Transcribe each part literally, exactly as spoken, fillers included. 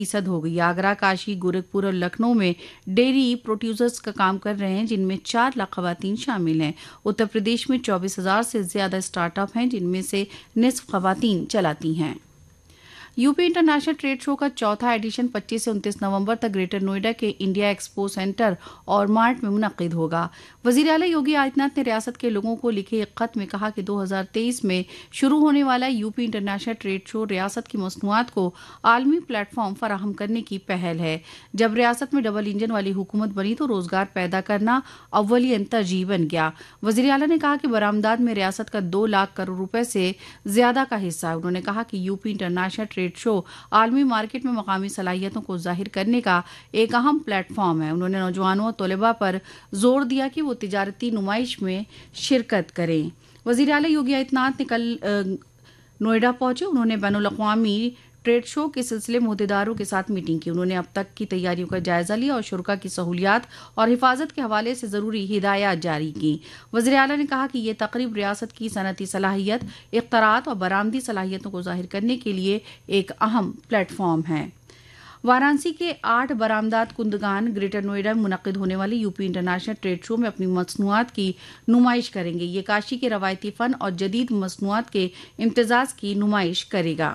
फीसद हो गई। आगरा, काशी, गोरखपुर और लखनऊ में डेयरी प्रोड्यूसर्स का काम कर रहे हैं, जिनमें चार लाख खवातीन शामिल हैं। उत्तर प्रदेश में चौबीस हजार से ज्यादा स्टार्टअप हैं, जिनमें से निस्फ खवातीन चलाती हैं। यूपी इंटरनेशनल ट्रेड शो का चौथा एडिशन पच्चीस से उनतीस नवंबर तक ग्रेटर नोएडा के इंडिया एक्सपो सेंटर और मार्ट में मुनक्किद होगा। वजीर आला योगी आदित्यनाथ ने रियासत के लोगों को लिखे एक खत में कहा कि दो हज़ार तेईस में शुरू होने वाला यूपी इंटरनेशनल ट्रेड शो रियासत की मसनूआत को आलमी प्लेटफॉर्म फराहम करने की पहल है। जब रियासत में डबल इंजन वाली हुकूमत बनी तो रोजगार पैदा करना अव्वलियन तरजीह बन गया। वजीर आला ने कहा कि बरामदात में रियासत का दो लाख करोड़ रुपए से ज्यादा का हिस्सा है। उन्होंने कहा कि यूपी इंटरनेशनल ट्रेड शो आलमी मार्केट में मकामी सलाहियतों को जाहिर करने का एक अहम प्लेटफॉर्म है। उन्होंने नौजवानों और तलबा पर जोर दिया कि वो तिजारती नुमाइश में शिरकत करें। वज़ीर आला योगी आदित्यनाथ ने कल नोएडा पहुंचे। उन्होंने बैनुल अक़वामी ट्रेड शो के सिलसिले में मुहदेदारों के साथ मीटिंग की। उन्होंने अब तक की तैयारियों का जायजा लिया और शुरा की सहूलियात और हिफाजत के हवाले से जरूरी हिदायत जारी की। वज़ीर आला ने कहा कि यह तकरीब रियासत की सनती सलाहियत, इख्तरात और बरामदी सलाहियतों को जाहिर करने के लिए एक अहम प्लेटफॉर्म है। वाराणसी के आठ बरामदात कुंदगान ग्रेटर नोएडा में मुनक्किद होने वाले यूपी इंटरनेशनल ट्रेड शो में अपनी मसनूआत की नुमाइश करेंगे। ये काशी के रवायती फन और जदीद मसनूआत के इम्तिजाज की नुमाइश करेगा।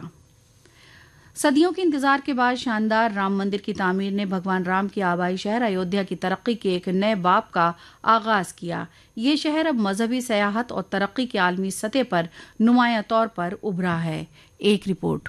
सदियों के इंतजार के बाद शानदार राम मंदिर की तामीर ने भगवान राम के आबाई शहर अयोध्या की तरक्की के एक नए बाब का आगाज किया। ये शहर अब मजहबी सयाहत और तरक्की के आलमी सतह पर नुमाया तौर पर उभरा है। एक रिपोर्ट।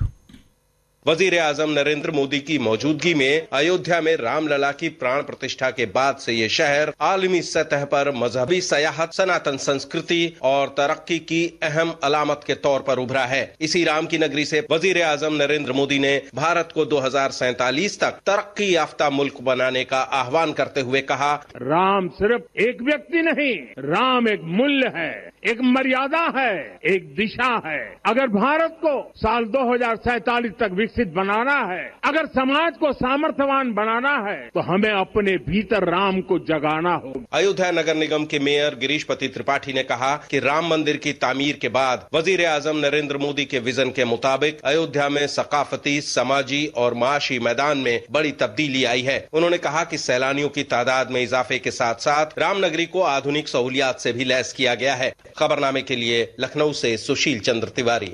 वजीर आजम नरेंद्र मोदी की मौजूदगी में अयोध्या में रामलला की प्राण प्रतिष्ठा के बाद से ये शहर आलमी सतह पर मजहबी सयाहत, सनातन संस्कृति और तरक्की की अहम अलामत के तौर पर उभरा है। इसी राम की नगरी से वजीर आजम नरेंद्र मोदी ने भारत को दो हजार सैतालीस तक तरक्की याफ्ता मुल्क बनाने का आह्वान करते हुए कहा, राम सिर्फ एक व्यक्ति नहीं, राम एक मूल्य है, एक मर्यादा है, एक दिशा है। अगर भारत को साल दो हजार सैतालीस तक विकसित बनाना है, अगर समाज को सामर्थ्यवान बनाना है, तो हमें अपने भीतर राम को जगाना होगा। अयोध्या नगर निगम के मेयर गिरीशपति त्रिपाठी ने कहा कि राम मंदिर की तामीर के बाद वजीर आजम नरेंद्र मोदी के विजन के मुताबिक अयोध्या में सकाफती, समाजी और माशी मैदान में बड़ी तब्दीली आई है। उन्होंने कहा कि सैलानियों की तादाद में इजाफे के साथ साथ रामनगरी को आधुनिक सहूलियात से भी लैस किया गया है। खबरनामे के लिए लखनऊ से सुशील चंद्र तिवारी।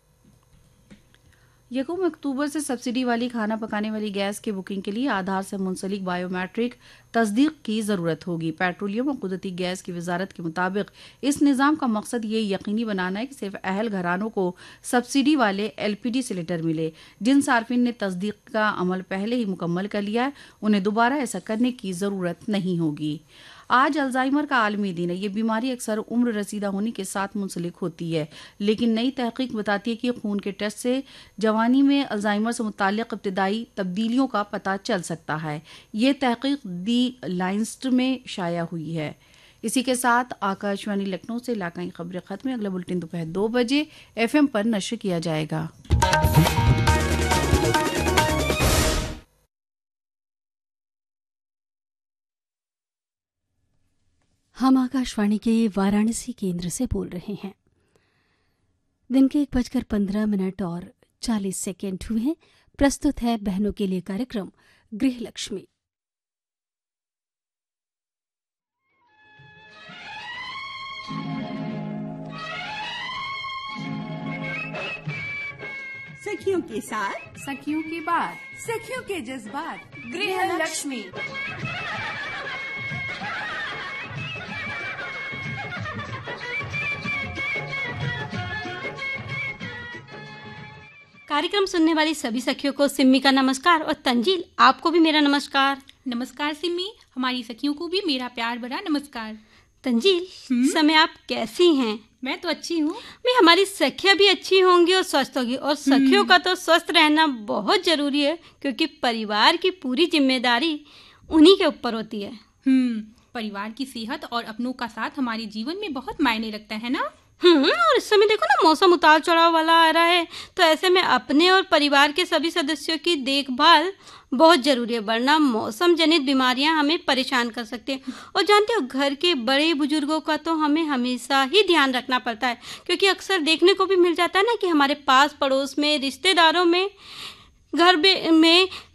यकम अक्टूबर से सब्सिडी वाली खाना पकाने वाली गैस की बुकिंग के लिए आधार से मुंसलिक बायोमेट्रिक तस्दीक की जरूरत होगी। पेट्रोलियम और कुदरती गैस की वजारत के मुताबिक इस निज़ाम का मकसद ये यकीनी बनाना है कि सिर्फ अहल घरानों को सब्सिडी वाले एलपीजी सिलेंडर मिले। जिन सार्फिन ने तस्दीक का अमल पहले ही मुकम्मल कर लिया है, उन्हें दोबारा ऐसा करने की जरूरत नहीं होगी। आज अल्जाइमर का आलमी दिन है। ये बीमारी अक्सर उम्र रसीदा होने के साथ मुंसलिक होती है, लेकिन नई तहकीक बताती है कि खून के टेस्ट से जवानी में अल्जाइमर से मुताल्लिक इब्तिदाई तब्दीलियों का पता चल सकता है। ये तहकीक दी लाइंस्ट में शाया हुई है। इसी के साथ आकाशवाणी लखनऊ से इलाकाई खबरें खत्म। अगला बुलेटिन दोपहर दो बजे एफएम पर नश्र किया जाएगा। हम आकाशवाणी के वाराणसी केंद्र से बोल रहे हैं। दिन के एक बजकर पंद्रह मिनट और चालीस सेकेंड हुए हैं। प्रस्तुत है बहनों के लिए कार्यक्रम गृह लक्ष्मी। सखियों के साथ सखियों की बात, सखियों के जज्बात, गृह लक्ष्मी। कार्यक्रम सुनने वाली सभी सखियों को सिम्मी का नमस्कार और तंजील आपको भी मेरा नमस्कार। नमस्कार सिम्मी, हमारी सखियों को भी मेरा प्यार भरा नमस्कार। तंजील, समय आप कैसी हैं? मैं तो अच्छी हूँ। मैं हमारी सखियाँ भी अच्छी होंगी और स्वस्थ होगी, और सखियों का तो स्वस्थ रहना बहुत जरूरी है, क्योंकि परिवार की पूरी जिम्मेदारी उन्हीं के ऊपर होती है। हम्म परिवार की सेहत और अपनों का साथ हमारे जीवन में बहुत मायने रखता है ना। हम्म और इस समय देखो ना, मौसम उतार चढ़ाव वाला आ रहा है, तो ऐसे में अपने और परिवार के सभी सदस्यों की देखभाल बहुत जरूरी है, वरना मौसम जनित बीमारियां हमें परेशान कर सकती हैं। और जानते हो, घर के बड़े बुजुर्गों का तो हमें हमेशा ही ध्यान रखना पड़ता है, क्योंकि अक्सर देखने को भी मिल जाता है ना कि हमारे पास पड़ोस में, रिश्तेदारों में घर बे- में